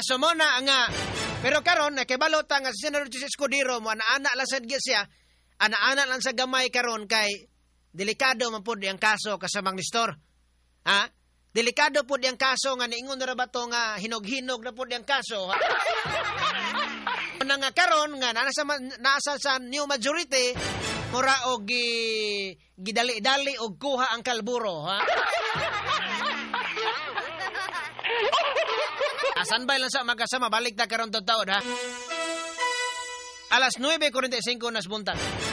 So mo na nga. Pero karon nakibalo ta nga si Senador Chis Escudero mo ana lang sad siya. Ana lang sa gamay karon kay delikado man pud ang kaso kasamang Nestor. Ha? Delikado pud ang kaso nga niingon ra ba to nga hinog-hinog na pud ang kaso. Ha? Nga karon nga nasa sa new majority mura og gidali-dali og kuha ang kalburo, ha? Asan ba lang sa magkasama balik ta karon taon, ha? Alas 9:45 nas buntag.